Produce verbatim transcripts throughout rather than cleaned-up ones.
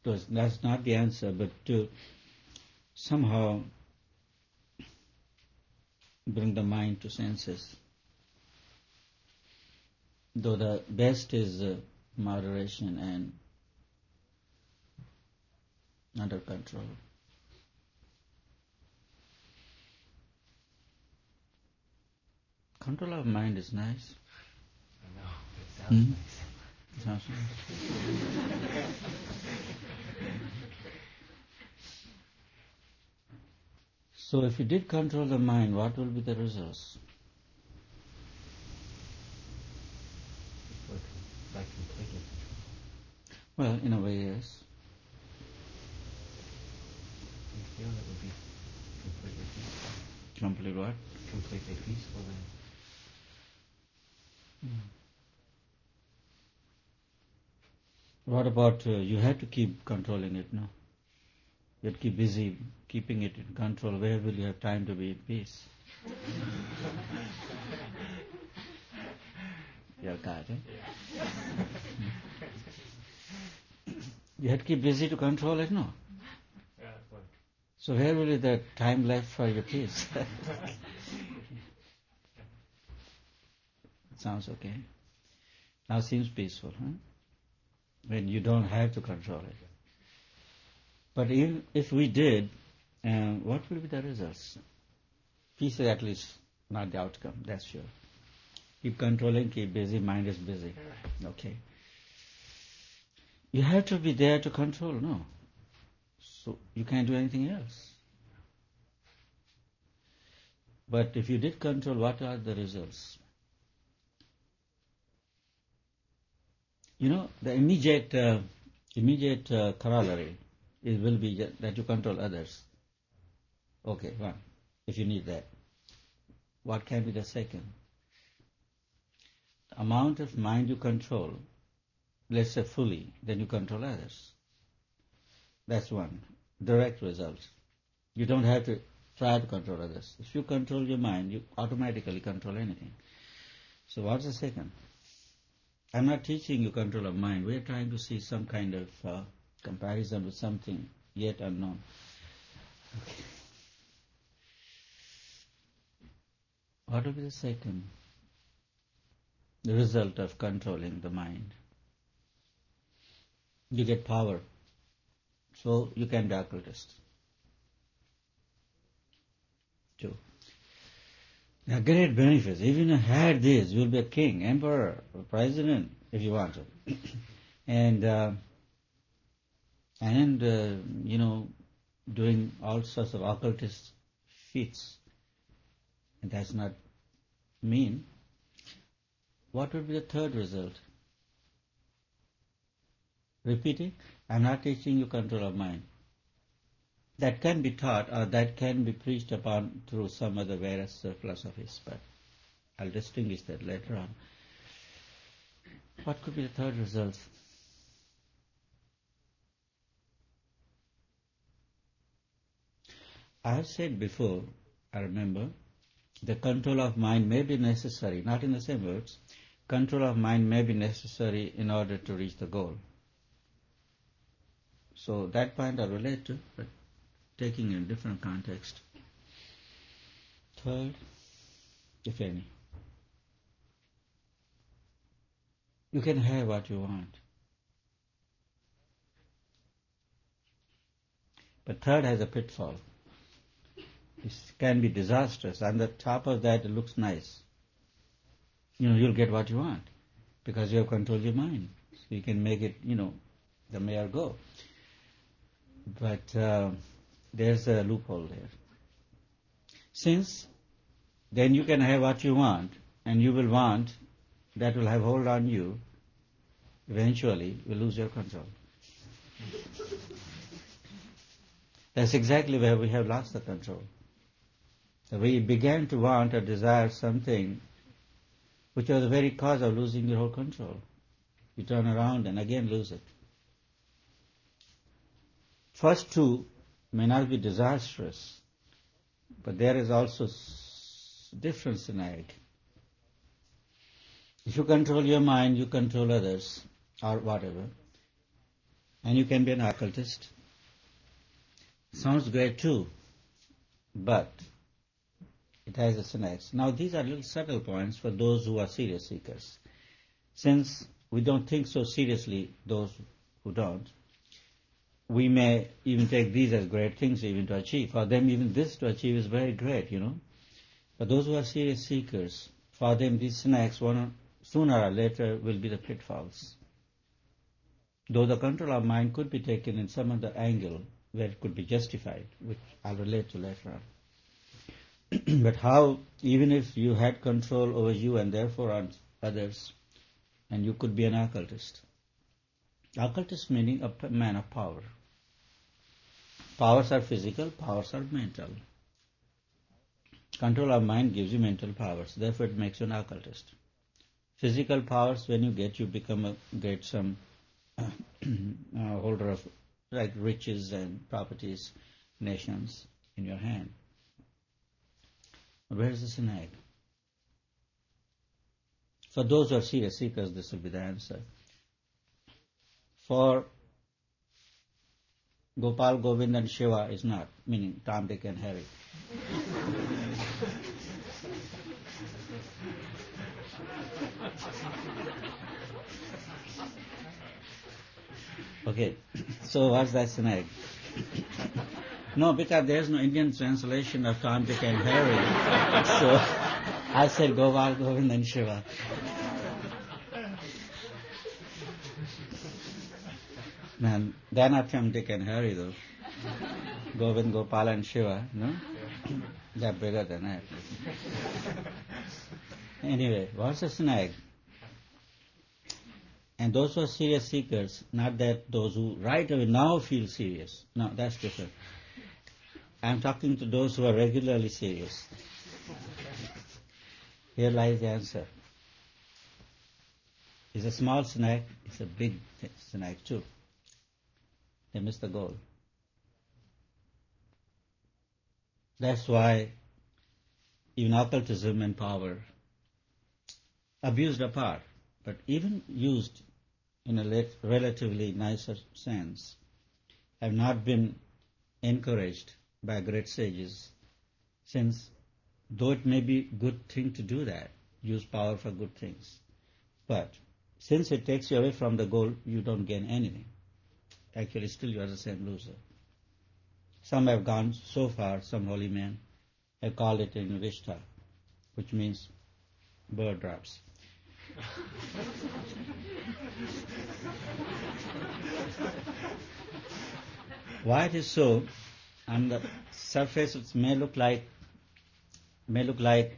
Because that's not the answer, but to somehow bring the mind to senses. Though the best is uh, moderation and under control. Control of mind is nice. I know, it sounds Hmm? nice. It sounds nice. So if you did control the mind, what will be the results? It would, like, completely control. Well, in a way, yes. You feel it would be completely peaceful. Complete what? Completely peaceful then. What about uh, you have to keep controlling it, no? You have to keep busy keeping it in control. Where will you have time to be in peace? Your God, eh? You have to keep busy to control it, no? Yeah, it would. So where will be the time left for your peace? Sounds okay. Now seems peaceful, huh? When you don't have to control it. But if, if we did, um, what will be the results? Peace is at least not the outcome, that's sure. Keep controlling, keep busy, mind is busy. Okay. You have to be there to control, no? So you can't do anything else. But if you did control, what are the results? You know, the immediate uh, immediate uh, corollary it will be ju- that you control others. Okay, one, if you need that. What can be the second? The amount of mind you control, let's say fully, then you control others. That's one, direct result. You don't have to try to control others. If you control your mind, you automatically control anything. So what's the second? I'm not teaching you control of mind. We're trying to see some kind of uh, comparison with something yet unknown. Okay. What will be the second? The result of controlling the mind. You get power. So you can be occultist. Two. Now great benefits. Even if you had this, you'll be a king, emperor, or president, if you want to. and, uh, and uh, you know, doing all sorts of occultist feats. And that's not mean. What would be the third result? Repeating, I'm not teaching you control of mind. That can be taught or that can be preached upon through some other various uh, philosophies, but I'll distinguish that later on. What could be the third result? I have said before, I remember, the control of mind may be necessary, not in the same words, control of mind may be necessary in order to reach the goal. So that point I relate to, but taking in a different context. Third, if any. You can have what you want. But third has a pitfall. It can be disastrous. On the top of that, it looks nice. You know, you'll get what you want because you have controlled your mind. So you can make it, you know, the mayor go. But uh, there's a loophole there. Since then you can have what you want, and you will want, that will have hold on you, eventually you will lose your control. That's exactly where we have lost the control. So we began to want or desire something which was the very cause of losing your whole control. You turn around and again lose it. First two may not be disastrous, but there is also difference in it. If you control your mind, you control others, or whatever. And you can be an occultist. Sounds great too, but it has its snacks. Now these are little subtle points for those who are serious seekers. Since we don't think so seriously, those who don't, we may even take these as great things even to achieve. For them, even this to achieve is very great, you know. But those who are serious seekers, for them these snacks, one, sooner or later, will be the pitfalls. Though the control of mind could be taken in some other angle where it could be justified, which I'll relate to later on. But how, even if you had control over you and therefore on others, and you could be an occultist. Occultist meaning a man of power. Powers are physical, powers are mental. Control of mind gives you mental powers, therefore it makes you an occultist. Physical powers, when you get, you become a great some uh, holder of like riches and properties, nations in your hand. But where is the snag? For those who are serious seekers, this will be the answer. For Gopal, Govind and Shiva is not, meaning Tom, Dick and Harry. Okay, so what's that snag? No, because there's no Indian translation of Tom, Dick and Harry. So I said Gopal, Govind and Shiva. Man, they're not from Dick and Harry though. Govind, Gopal and Shiva, no? They're bigger than that. Anyway, what's the snag? And those who are serious seekers, not that those who right away now feel serious. No, that's different. I'm talking to those who are regularly serious. Here lies the answer. It's a small snag, it's a big snag too. They miss the goal. That's why even occultism and power, abused apart, but even used in a relatively nicer sense, have not been encouraged by great sages, since though it may be a good thing to do that, use power for good things, but since it takes you away from the goal, you don't gain anything. Actually, still you are the same loser. Some have gone so far, some holy men have called it in Vishta, which means bird drops. Why it is so, on the surface it may look like may look like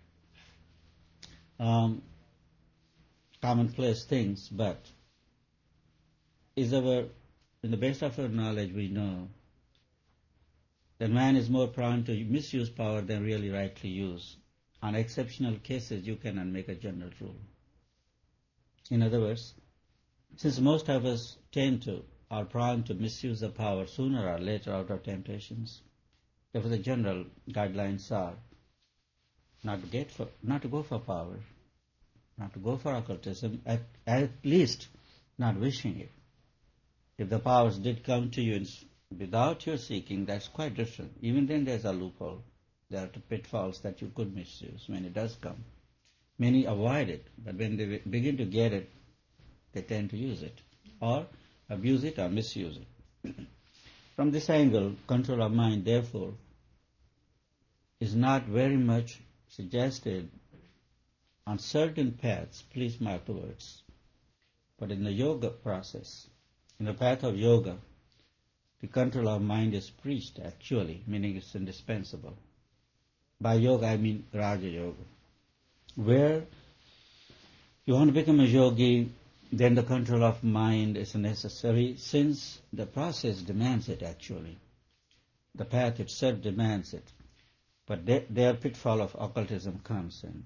um, commonplace things, but is our in the best of our knowledge we know that man is more prone to misuse power than really rightly use. On exceptional cases, you cannot make a general rule. In other words, since most of us tend to, are prone to misuse the power sooner or later out of temptations, therefore the general guidelines are not to get for, not to go for power, not to go for occultism, at, at least not wishing it. If the powers did come to you without your seeking, that's quite different. Even then there's a loophole. There are pitfalls that you could misuse when it does come. Many avoid it, but when they begin to get it, they tend to use it, or abuse it or misuse it. From this angle, control of mind, therefore, is not very much suggested on certain paths, please mark the words, but in the yoga process, in the path of yoga, the control of mind is preached actually, meaning it's indispensable. By yoga I mean Raja Yoga, where you want to become a yogi, then the control of mind is necessary since the process demands it actually. The path itself demands it. But there, their pitfall of occultism comes in.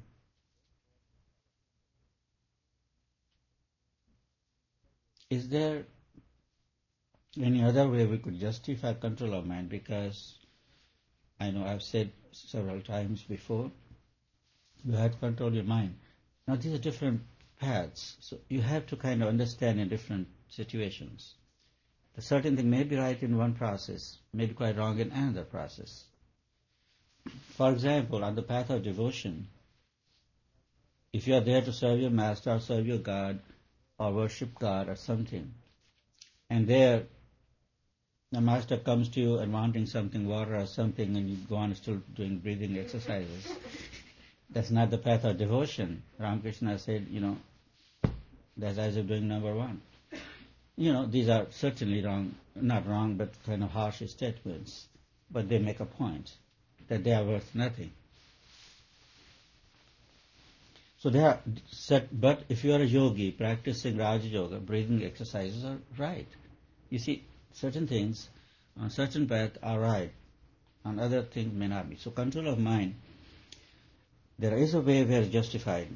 Is there any other way we could justify control of mind? Because I know I've said several times before, you have to control your mind. Now these are different paths, so you have to kind of understand in different situations. The certain thing may be right in one process, may be quite wrong in another process. For example, on the path of devotion, if you are there to serve your master or serve your God or worship God or something, and there the master comes to you and wanting something, water or something, and you go on still doing breathing exercises, that's not the path of devotion. Ramakrishna said, you know, that's as if doing number one. You know, these are certainly wrong, not wrong, but kind of harsh statements, but they make a point that they are worth nothing. So they are set, but if you are a yogi practicing Raja Yoga, breathing exercises are right. You see, certain things on certain path are right, on other things may not be. So control of mind, there is a way where it's justified.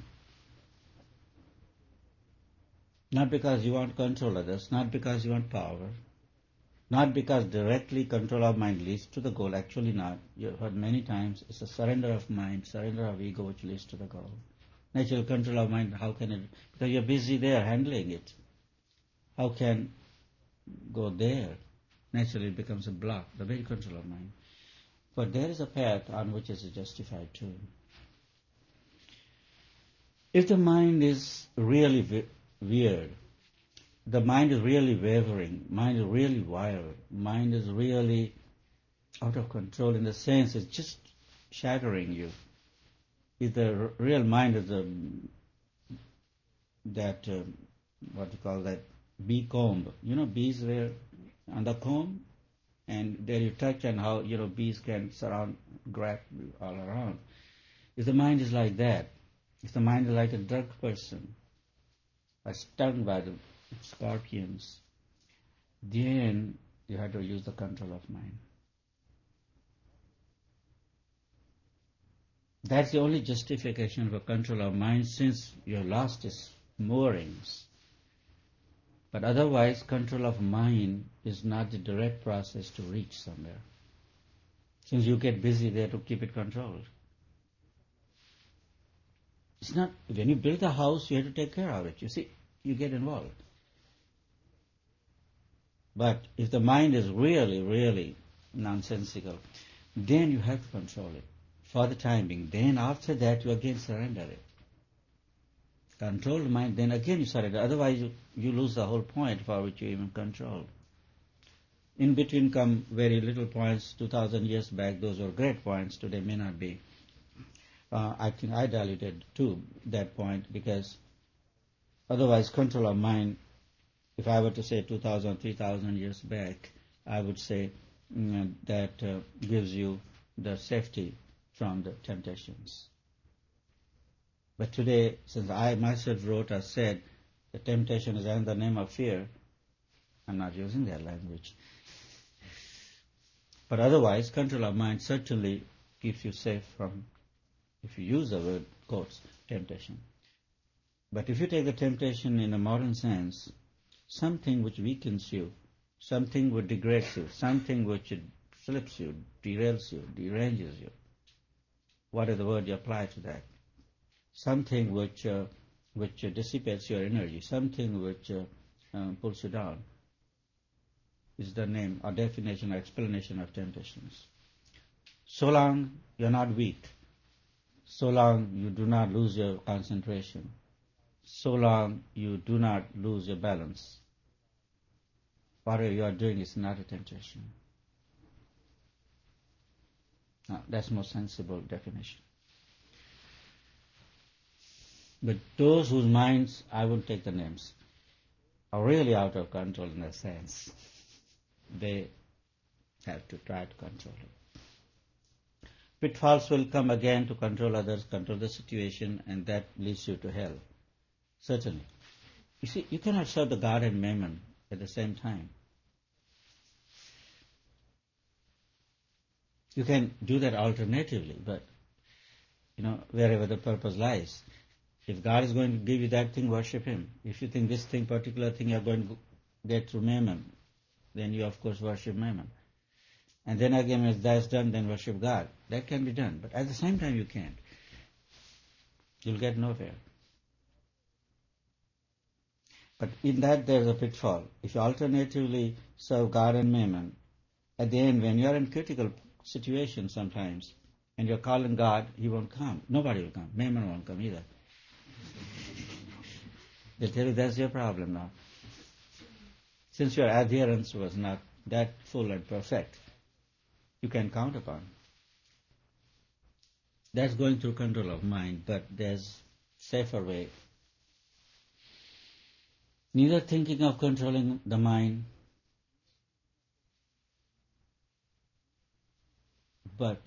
Not because you want to control others, not because you want power, not because directly control of mind leads to the goal, actually not. You've heard many times, it's a surrender of mind, surrender of ego which leads to the goal. Natural control of mind, how can it, because you're busy there handling it. How can go there? Naturally it becomes a block, the very control of mind. But there is a path on which is justified too. If the mind is really we- weird, the mind is really wavering, mind is really wild, mind is really out of control in the sense it's just shattering you. If the r- real mind is a, that, uh, what you call that, bee comb. You know, bees were on the comb, and there you touch and how, you know, bees can surround, grab all around. If the mind is like that, if the mind is like a drug person, or stung by the scorpions, then you have to use the control of mind. That's the only justification for control of mind, since you have lost its moorings. But otherwise, control of mind is not the direct process to reach somewhere, since you get busy there to keep it controlled. It's not, when you build a house, you have to take care of it. You see, you get involved. But if the mind is really, really nonsensical, then you have to control it for the time being. Then after that, you again surrender it. Control the mind, then again you surrender. Otherwise, you, you lose the whole point for which you even control. In between come very little points. two thousand years back, those were great points. Today may not be. Uh, I think I diluted too that point, because otherwise control of mind, if I were to say two thousand, three thousand years back, I would say mm, that uh, gives you the safety from the temptations. But today, since I myself wrote or said the temptation is in the name of fear, I'm not using that language. But otherwise, control of mind certainly keeps you safe from, if you use the word, quotes, temptation. But if you take the temptation in a modern sense, something which weakens you, something which degrades you, something which flips you, derails you, deranges you, what is the word you apply to that? Something which uh, which uh, dissipates your energy, something which uh, uh, pulls you down, is the name or definition or explanation of temptations. So long you're not weak, so long you do not lose your concentration, so long you do not lose your balance, whatever you are doing is not a temptation. Now, that's more sensible definition. But those whose minds, I won't take the names, are really out of control in a sense, they have to try to control it. Pitfalls will come again to control others, control the situation, and that leads you to hell. Certainly. You see, you cannot serve the God and Mammon at the same time. You can do that alternatively, but, you know, wherever the purpose lies. If God is going to give you that thing, worship Him. If you think this thing, particular thing, you are going to get through Mammon, then you of course worship Mammon. And then again, as that's done, then worship God. That can be done, but at the same time you can't. You'll get nowhere. But in that there is a pitfall. If you alternatively serve God and mammon, at the end, when you are in critical situations sometimes, and you're calling God, He won't come. Nobody will come. Mammon won't come either. They tell you that's your problem now. Since your adherence was not that full and perfect, you can count upon. That's going through control of mind, but there's safer way. Neither thinking of controlling the mind, but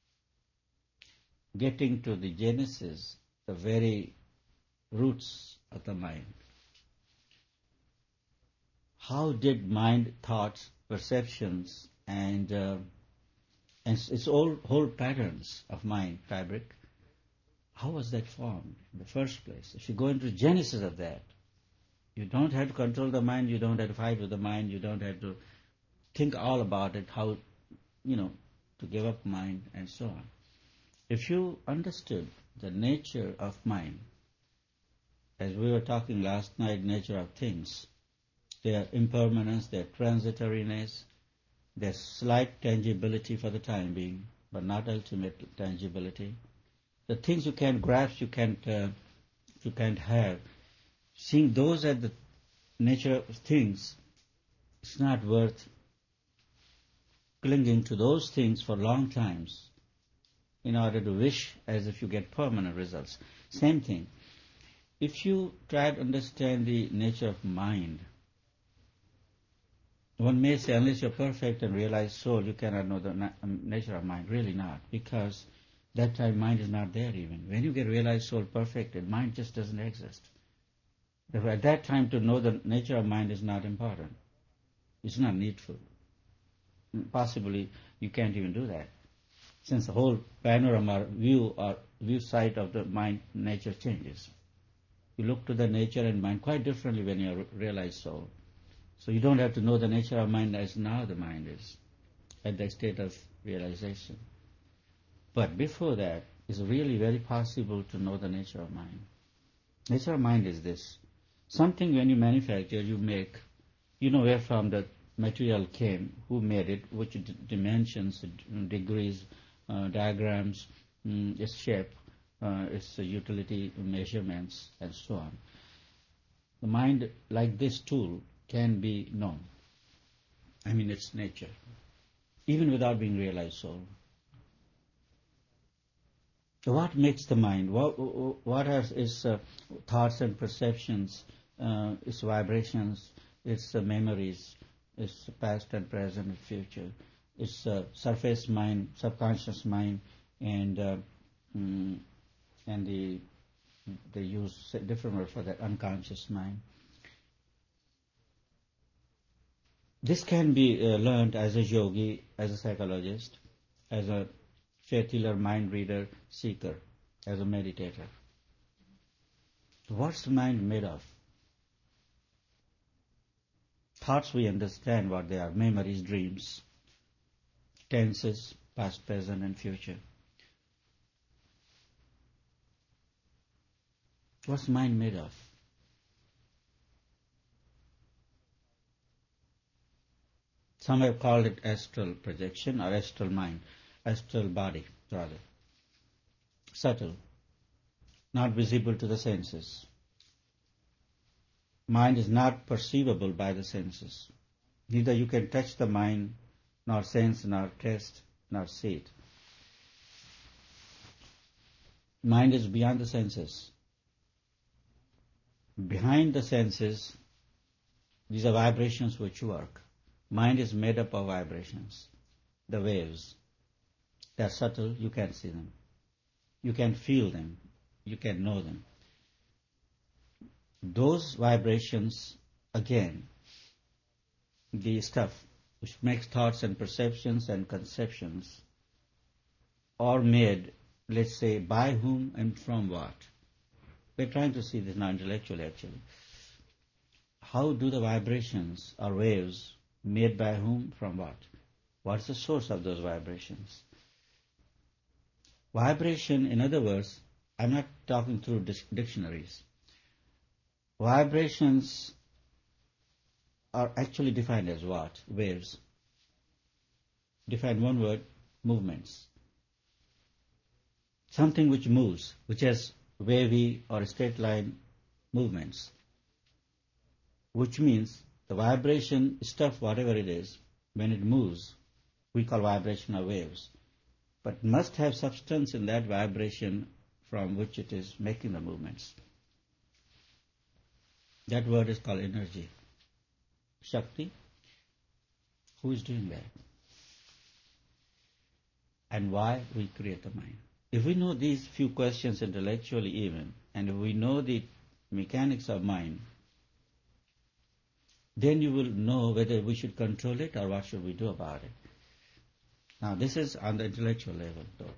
getting to the genesis, the very roots of the mind. How did mind, thoughts, perceptions, and uh, and its all whole patterns of mind fabric, how was that formed in the first place? If you go into the genesis of that, you don't have to control the mind, you don't have to fight with the mind, you don't have to think all about it, how, you know, to give up mind and so on. If you understood the nature of mind, as we were talking last night, nature of things, their impermanence, their transitoriness, their slight tangibility for the time being, but not ultimate tangibility. The things you can't grasp, you can't, uh, you can't have. Seeing those as the nature of things, it's not worth clinging to those things for long times in order to wish as if you get permanent results. Same thing. If you try to understand the nature of mind, one may say, unless you're perfect and realized soul, you cannot know the na- nature of mind. Really not, because that time mind is not there even. When you get realized soul perfected, mind just doesn't exist. Therefore, at that time, to know the nature of mind is not important. It's not needful. Possibly, you can't even do that, since the whole panorama, view or view sight of the mind nature changes. You look to the nature and mind quite differently when you are realized soul. So you don't have to know the nature of mind as now the mind is, at the state of realization. But before that, it's really very possible to know the nature of mind. Nature of mind is this. Something when you manufacture, you make, you know where from the material came, who made it, which d- dimensions, degrees, uh, diagrams, mm, its shape, uh, its uh, utility, measurements, and so on. The mind, like this tool, can be known. I mean, its nature, even without being realized soul. So what makes the mind? What, what are its uh, thoughts and perceptions, uh, its vibrations, its uh, memories, its past and present and future, its uh, surface mind, subconscious mind, and uh, mm, and the they use a different word for that, unconscious mind. This can be uh, learned as a yogi, as a psychologist, as a faith healer, mind reader, seeker, as a meditator. What's the mind made of? Thoughts, we understand what they are: memories, dreams, tenses, past, present, and future. What's mind made of? Some have called it astral projection or astral mind, astral body, rather. Subtle, not visible to the senses. Mind is not perceivable by the senses. Neither you can touch the mind, nor sense, nor taste, nor see it. Mind is beyond the senses. Behind the senses, these are vibrations which work. Mind is made up of vibrations, the waves. They are subtle, you can see them. You can feel them, you can know them. Those vibrations, again, the stuff which makes thoughts and perceptions and conceptions, are made, let's say, by whom and from what. We're trying to see this now intellectually, actually. How do the vibrations or waves made by whom, from what? What's the source of those vibrations? Vibration, in other words, I'm not talking through dictionaries. Vibrations are actually defined as what? Waves. Define one word, movements. Something which moves, which has wavy or straight line movements, which means the vibration stuff, whatever it is, when it moves, we call vibration or waves, but must have substance in that vibration from which it is making the movements. That word is called energy. Shakti. Who is doing that? And why we create the mind. If we know these few questions intellectually even, and if we know the mechanics of mind, then you will know whether we should control it or what should we do about it. Now this is on the intellectual level though.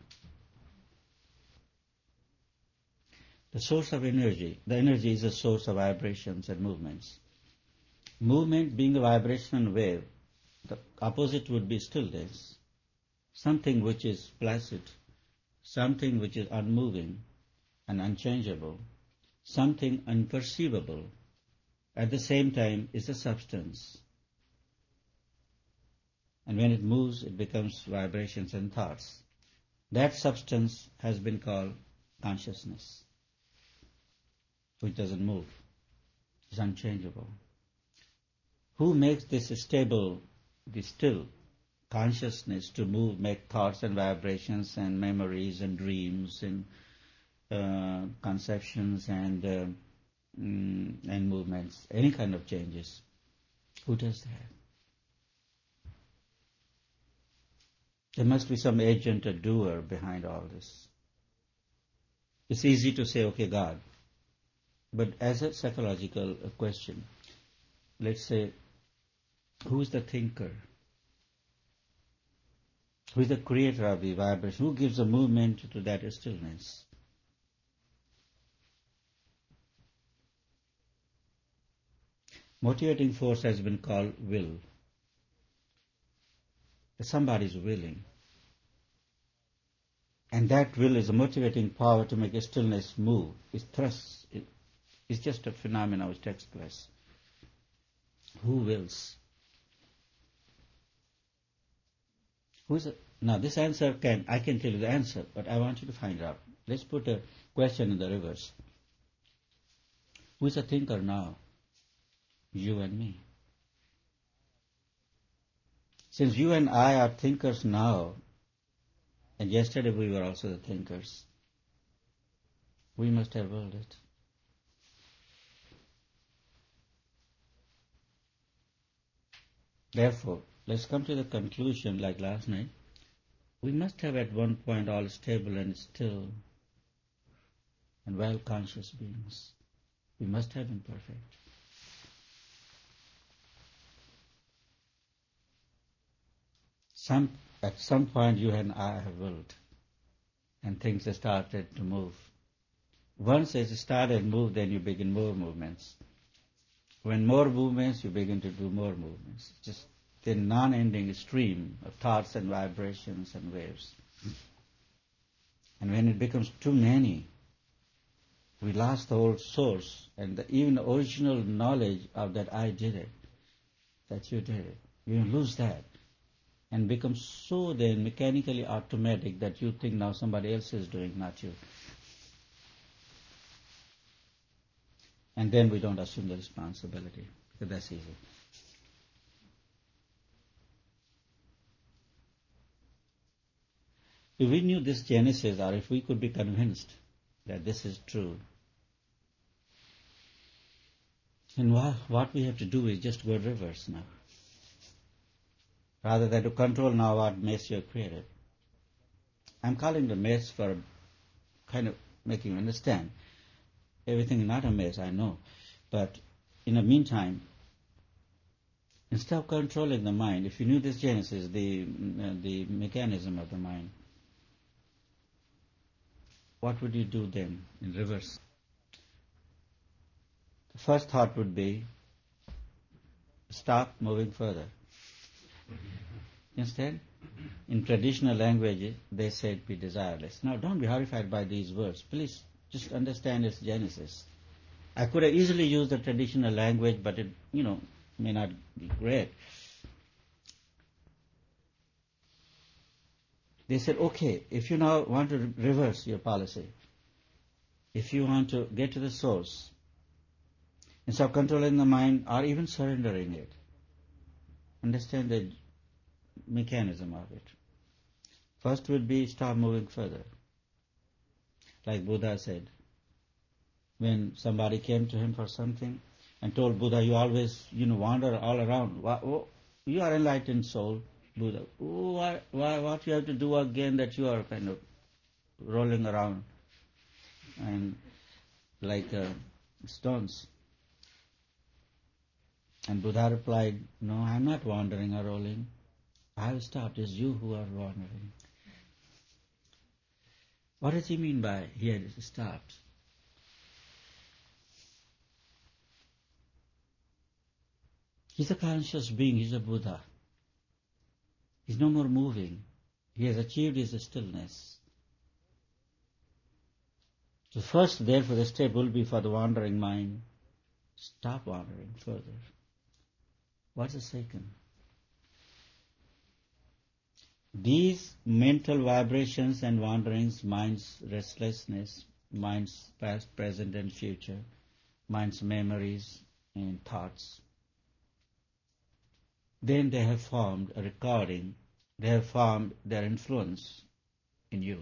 The source of energy, the energy is a source of vibrations and movements. Movement being a vibration wave, the opposite would be stillness. Something which is placid, something which is unmoving and unchangeable, something unperceivable, at the same time is a substance. And when it moves, it becomes vibrations and thoughts. That substance has been called consciousness, which doesn't move, is unchangeable. Who makes this stable, the still consciousness to move, make thoughts and vibrations and memories and dreams and uh, conceptions and uh, mm, and movements, any kind of changes? Who does that? There must be some agent or doer behind all this. It's easy to say, okay, God. But as a psychological question, let's say, who is the thinker? Who is the creator of the vibration? Who gives a movement to that stillness? Motivating force has been called will. Somebody is willing. And that will is a motivating power to make a stillness move. It thrusts. It, it's just a phenomenon which takes place. Who wills? Who's a, now this answer can, I can tell you the answer, but I want you to find out. Let's put a question in the reverse. Who is a thinker now? You and me. Since you and I are thinkers now, and yesterday we were also the thinkers, we must have willed it. Therefore, let's come to the conclusion like last night. We must have at one point all stable and still and well-conscious beings. We must have been perfect. Some, at some point you and I have willed, and things have started to move. Once it started to move, then you begin more movements. When more movements, you begin to do more movements. Just the non-ending stream of thoughts and vibrations and waves. And when it becomes too many, we lost the whole source and the, even the original knowledge of that I did it, that you did it. You lose that and become so then mechanically automatic that you think now somebody else is doing, not you. And then we don't assume the responsibility, because that's easy. If we knew this genesis, or if we could be convinced that this is true, then what we have to do is just go reverse now. Rather than to control now what mess you have created. I'm calling the mess for kind of making you understand. Everything is not a mess, I know. But in the meantime, instead of controlling the mind, if you knew this genesis, the, uh, the mechanism of the mind, what would you do then in reverse? The first thought would be, stop moving further. Instead, in traditional language, they said be desireless. Now, don't be horrified by these words. Please, just understand its genesis. I could have easily used the traditional language, but it, you know, may not be great. They said, okay, if you now want to reverse your policy, if you want to get to the source, instead of controlling the mind or even surrendering it, understand the mechanism of it. First would be stop moving further. Like Buddha said, when somebody came to him for something and told Buddha, you always, you know, wander all around. You are enlightened soul, Buddha. Why, why, what you have to do again that you are kind of rolling around and like uh, stones? And Buddha replied, no, I'm not wandering or rolling. I have stopped. It's you who are wandering. What does he mean by he had stopped? He's a conscious being. He's a Buddha. He's no more moving. He has achieved his stillness. So first, therefore, the step will be for the wandering mind. Stop wandering further. What's the second? These mental vibrations and wanderings, mind's restlessness, mind's past, present and future, mind's memories and thoughts, then they have formed a recording, they have formed their influence in you.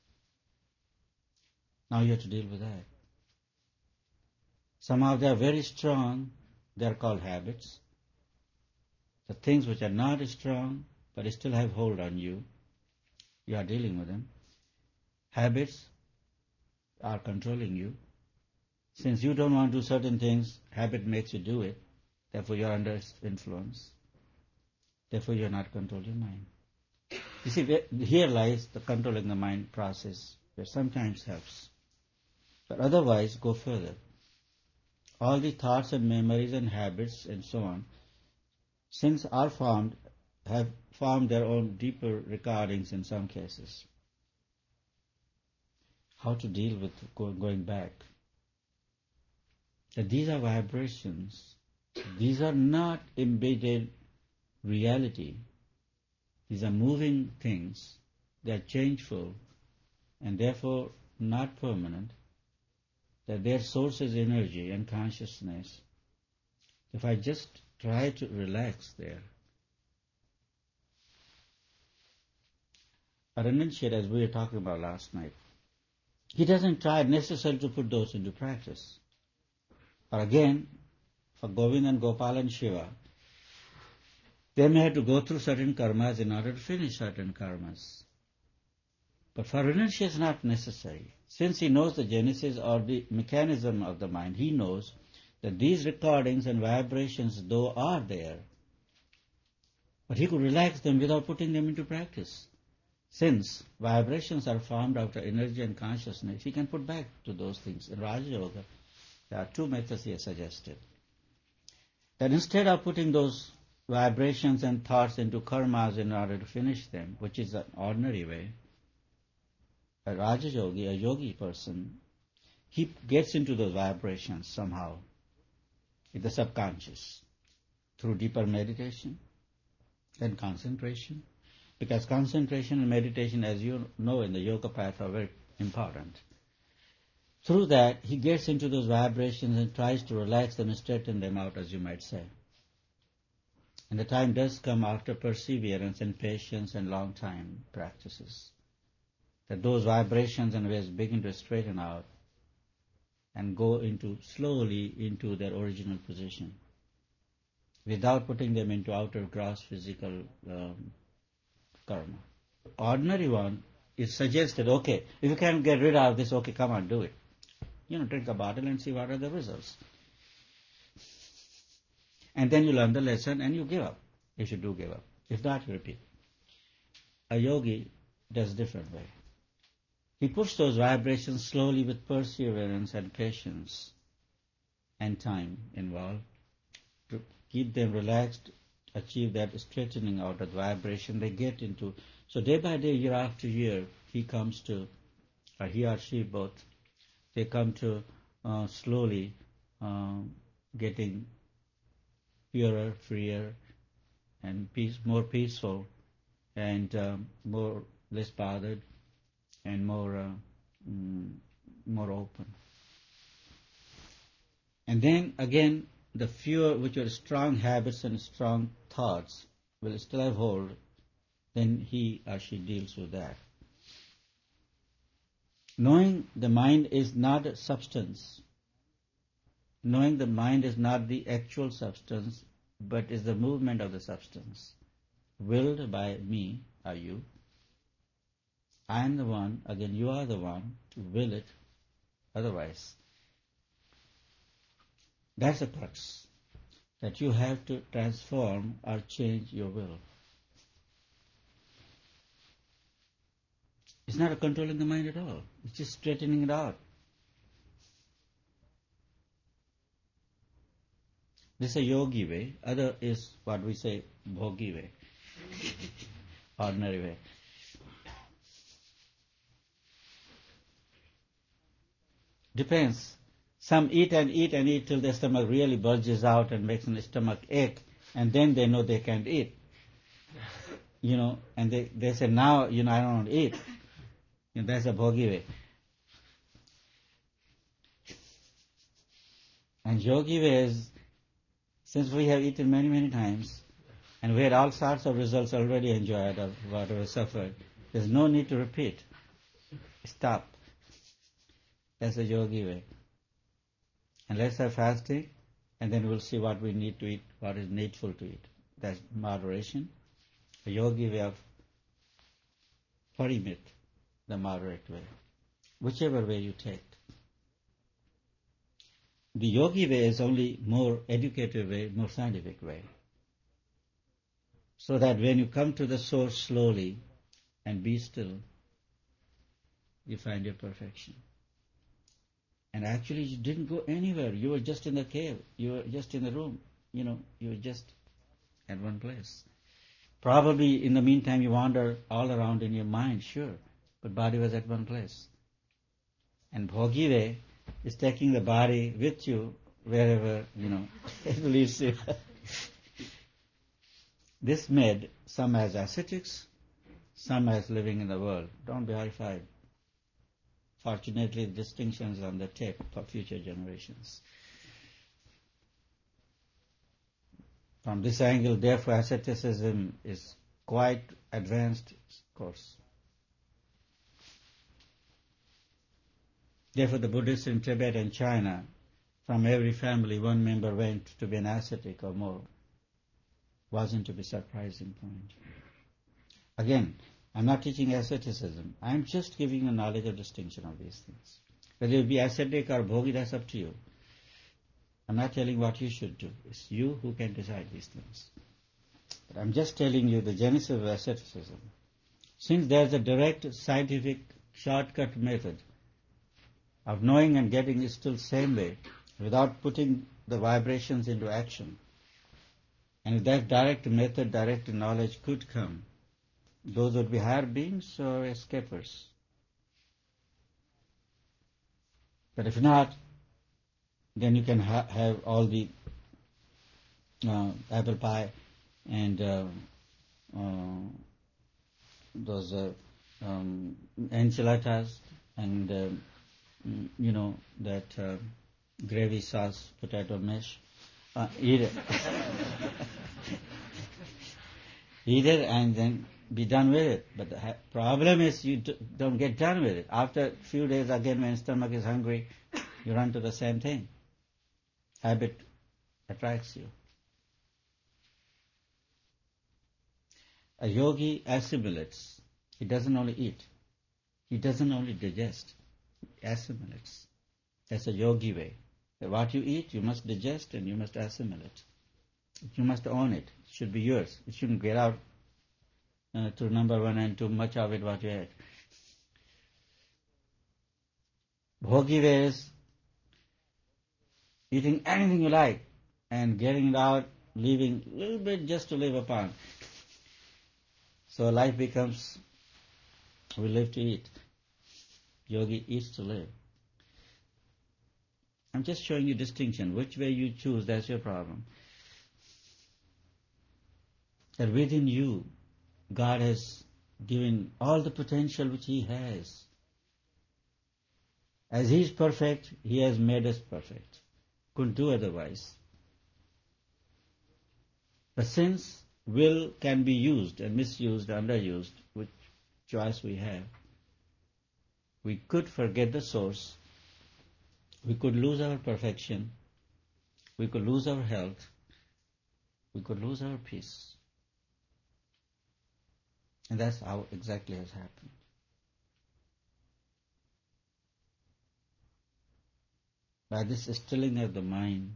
Now you have to deal with that. Somehow they are very strong, they are called habits. The things which are not strong, but still have hold on you, you are dealing with them. Habits are controlling you. Since you don't want to do certain things, habit makes you do it. Therefore you are under its influence. Therefore you are not controlling your mind. You see, here lies the controlling the mind process, which sometimes helps. But otherwise, go further. All the thoughts and memories and habits and so on, since are formed, have formed their own deeper recordings in some cases. How to deal with going back? That these are vibrations. These are not embedded reality. These are moving things. They are changeful and therefore not permanent. That their source is energy and consciousness. If I just try to relax there, a renunciate, as we were talking about last night, he doesn't try necessarily to put those into practice. Or again, for Govinda and Gopal and Shiva, they may have to go through certain karmas in order to finish certain karmas. But for renunciate, it's not necessary. Since he knows the genesis or the mechanism of the mind, he knows that these recordings and vibrations, though, are there. But he could relax them without putting them into practice. Since vibrations are formed out of energy and consciousness, he can put back to those things. In Raja Yoga, there are two methods he has suggested. That instead of putting those vibrations and thoughts into karmas in order to finish them, which is an ordinary way, a Raja Yogi, a yogi person, he gets into those vibrations somehow, in the subconscious, through deeper meditation and concentration. Because concentration and meditation, as you know in the yoga path, are very important. Through that, he gets into those vibrations and tries to relax them and straighten them out, as you might say. And the time does come after perseverance and patience and long time practices, that those vibrations and waves begin to straighten out and go into slowly into their original position, without putting them into outer gross physical um, karma. Ordinary one is suggested, okay, if you can't get rid of this, okay, come on, do it. You know, drink a bottle and see what are the results. And then you learn the lesson and you give up, if you do give up. If not, you repeat. A yogi does different way. He puts those vibrations slowly with perseverance and patience and time involved to keep them relaxed, achieve that straightening out of the vibration they get into. So day by day, year after year, he comes to, or he or she both, they come to uh, slowly uh, getting purer, freer, and peace, more peaceful, and um, more less bothered, and more uh, mm, more open. And then again, the fewer which are strong habits and strong thoughts will still have hold, then he or she deals with that. Knowing the mind is not a substance, knowing the mind is not the actual substance, but is the movement of the substance, willed by me or you. I am the one, again you are the one to will it otherwise. That's the crux, that you have to transform or change your will. It's not a controlling the mind at all. It's just straightening it out. This is a yogi way. Other is what we say bhogi way, ordinary way. Depends. Some eat and eat and eat till their stomach really bulges out and makes the stomach ache, and then they know they can't eat. You know, and they, they say, now, you know, I don't want to eat. You know, that's a bhogi way. And yogi way is, since we have eaten many, many times, and we had all sorts of results already enjoyed or whatever suffered, there's no need to repeat. Stop. That's the yogi way. And let's have fasting, and then we'll see what we need to eat, what is needful to eat. That's moderation. A yogi way of parimit, the moderate way. Whichever way you take. The yogi way is only more educated way, more scientific way. So that when you come to the source slowly and be still, you find your perfection. And actually you didn't go anywhere. You were just in the cave. You were just in the room. You know, you were just at one place. Probably in the meantime you wander all around in your mind, sure. But body was at one place. And bhogi way is taking the body with you wherever, you know, it leads you. This made some as ascetics, some as living in the world. Don't be horrified. Fortunately, the distinctions on the tape for future generations. From this angle, therefore, asceticism is quite advanced course. Therefore, the Buddhists in Tibet and China, from every family, one member went to be an ascetic or more. Wasn't to be surprising point. Again, I'm not teaching asceticism. I'm just giving you knowledge of distinction of these things. Whether you be ascetic or bhogi, that's up to you. I'm not telling what you should do. It's you who can decide these things. But I'm just telling you the genesis of asceticism. Since there's a direct scientific shortcut method of knowing and getting is still same way, without putting the vibrations into action. And if that direct method, direct knowledge could come, those would be higher beings or escapers. But if not, then you can ha- have all the uh, apple pie and uh, uh, those uh, um, enchiladas and uh, you know that uh, gravy sauce potato mash. Uh, eat it. Eat it and then be done with it. But the ha- problem is you d- don't get done with it. After a few days again, when stomach is hungry, you run to the same thing. Habit attracts you. A yogi assimilates. He doesn't only eat. He doesn't only digest. He assimilates. That's a yogi way. What you eat, you must digest and you must assimilate. You must own it. It should be yours. It shouldn't get out uh, to number one and too much of it what you ate. Bhogi way is eating anything you like and getting it out, leaving a little bit just to live upon. So life becomes, we live to eat. Yogi eats to live. I'm just showing you distinction. Which way you choose, that's your problem. that within you, God has given all the potential which He has. As He is perfect, He has made us perfect. Couldn't do otherwise. But since will can be used and misused, underused, which choice we have, we could forget the source, we could lose our perfection, we could lose our health, we could lose our peace. And that's how exactly has happened. By this stilling of the mind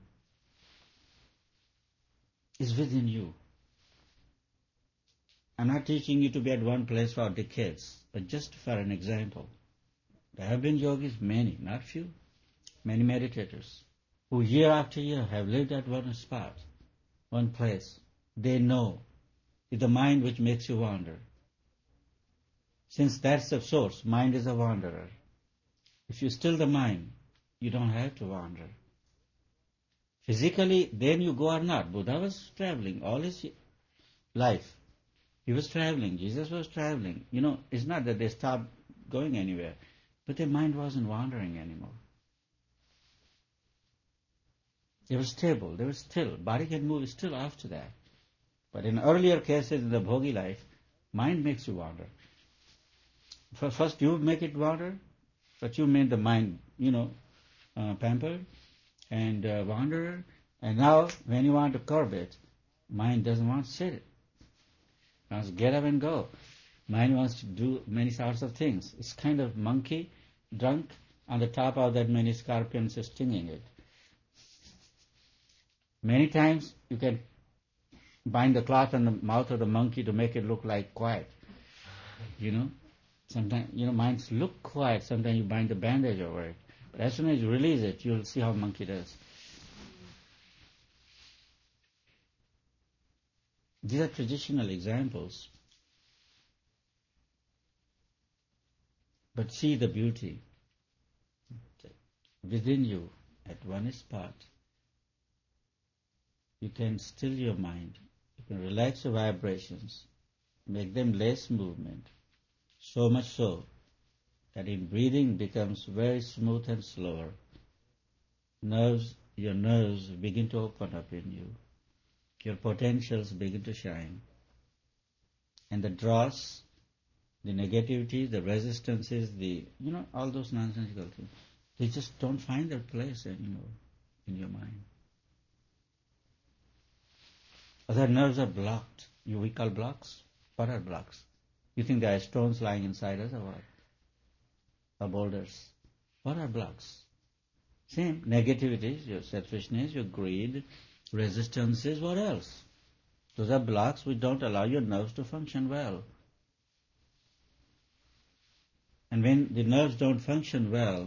is within you. I'm not teaching you to be at one place for decades, but just for an example. There have been yogis, many, not few, many meditators, who year after year have lived at one spot, one place. They know it's the mind which makes you wander. Since that's the source, mind is a wanderer. If you still the mind, you don't have to wander. Physically, then you go or not. Buddha was traveling all his life. He was traveling. Jesus was traveling. You know, it's not that they stopped going anywhere, but their mind wasn't wandering anymore. They were stable. They were still. Body can move still after that. But in earlier cases in the bhogi life, mind makes you wander. First you make it wander, but you made the mind, you know, uh, pampered and uh, wanderer. And now when you want to curb it, mind doesn't want to sit. It wants to get up and go. Mind wants to do many sorts of things. It's kind of monkey, drunk, on the top of that many scorpions are stinging it. Many times you can bind the cloth on the mouth of the monkey to make it look like quiet. You know, sometimes, you know, minds look quiet. Sometimes you bind the bandage over it. But as soon as you release it, you'll see how monkey does. These are traditional examples. But see the beauty within you at one spot. You can still your mind. You can relax your vibrations, make them less movement, so much so that in breathing becomes very smooth and slower. Nerves, your nerves begin to open up in you. Your potentials begin to shine. And the dross, the negativity, the resistances, the, you know, all those nonsensical things, they just don't find their place anymore in your mind. Other nerves are blocked. You we call blocks? What are blocks? You think there are stones lying inside us or what? Or boulders? What are blocks? Same. Negativities, your selfishness, your greed, resistances, what else? Those are blocks which don't allow your nerves to function well. And when the nerves don't function well,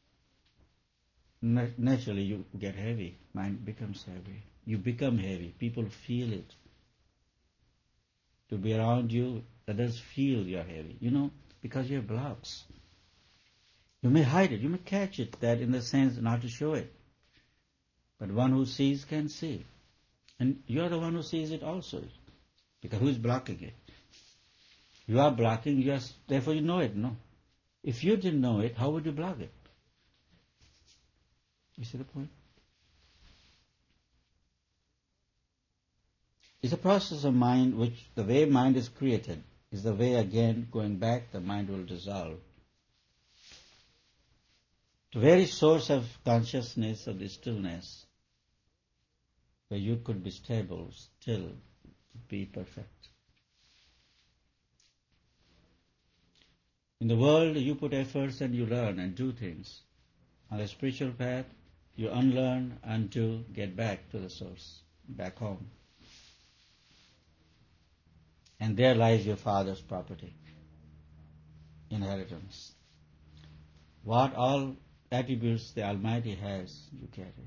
naturally you get heavy. Mind becomes heavy. You become heavy. People feel it. To be around you, others feel you're heavy. You know, because you have blocks. You may hide it. You may catch it, that in the sense not to show it. But one who sees can see. And you're the one who sees it also. Because who is blocking it? You are blocking, you are, therefore you know it, no? If you didn't know it, how would you block it? You see the point? It's a process of mind which, the way mind is created, is the way again, going back, the mind will dissolve. The very source of consciousness, of the stillness, where you could be stable, still, be perfect. In the world, you put efforts and you learn and do things. On the spiritual path, you unlearn, undo, get back to the source, back home. And there lies your father's property, inheritance. What all attributes the Almighty has, you get it.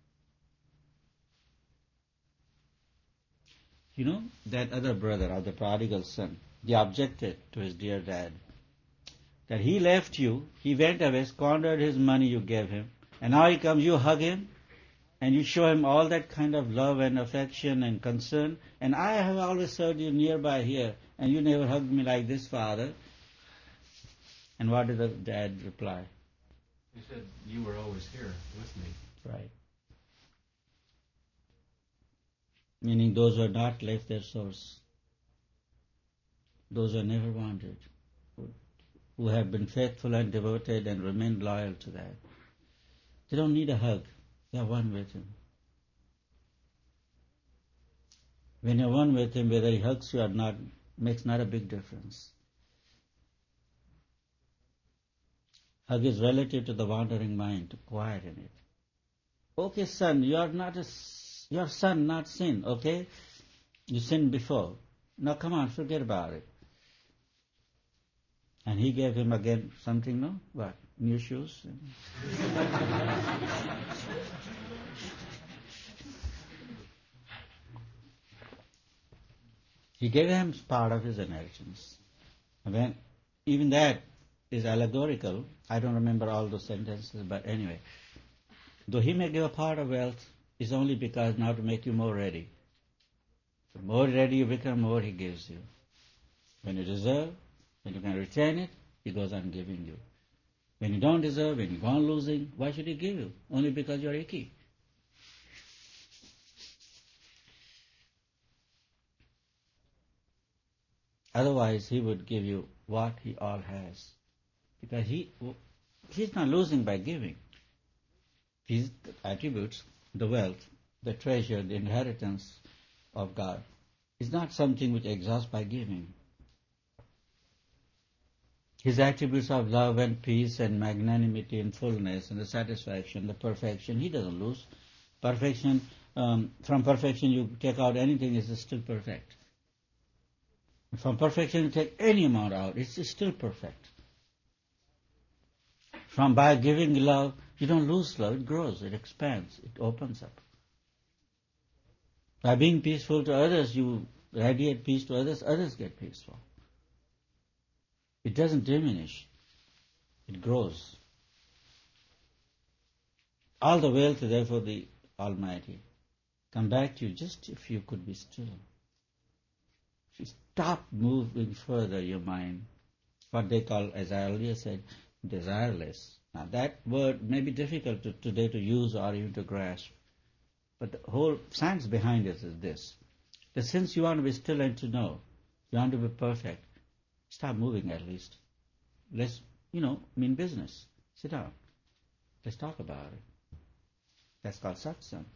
You know, that other brother of the prodigal son, he objected to his dear dad that he left you, he went away, squandered his money you gave him, and now he comes, you hug him. and you show him all that kind of love and affection and concern, and I have always served you nearby here, and you never hugged me like this, Father. And what did the dad reply? He said, you were always here with me. Right. Meaning those who have not left their source, those who have never wandered, who have been faithful and devoted and remained loyal to that. They don't need a hug. They are one with Him. When you're one with Him, whether He hugs you or not, makes not a big difference. Hug is relative to the wandering mind, to quiet in it. Okay, son, you are not a, your son, not sin, okay? You sinned before. Now come on, forget about it. And he gave him again something, no? What? New shoes? He gave him part of his inheritance. And when, even that is allegorical. I don't remember all those sentences, but anyway. Though he may give a part of wealth, it's only because now to make you more ready. The more ready you become, more he gives you. When you deserve, when you can retain it, he goes on giving you. When you don't deserve, when you go on losing, why should he give you? Only because you're icky. Otherwise, he would give you what he all has. Because he he's not losing by giving. His attributes, the wealth, the treasure, the inheritance of God, is not something which exhausts by giving. His attributes of love and peace and magnanimity and fullness and the satisfaction, the perfection, he doesn't lose. Perfection, um, from perfection you take out anything, it's still perfect. From perfection you take any amount out, it's still perfect. From by giving love, you don't lose love, it grows, it expands, it opens up. By being peaceful to others, you radiate peace to others, others get peaceful. It doesn't diminish, it grows. All the wealth is there for the Almighty. Come back to you just if you could be still. If you stop moving further your mind, what they call, as I earlier said, desireless. Now that word may be difficult to, today to use or even to grasp, but the whole science behind it is this, that since you want to be still and to know, you want to be perfect, stop moving at least. Let's, you know, mean business. Sit down. Let's talk about it. That's called satsang.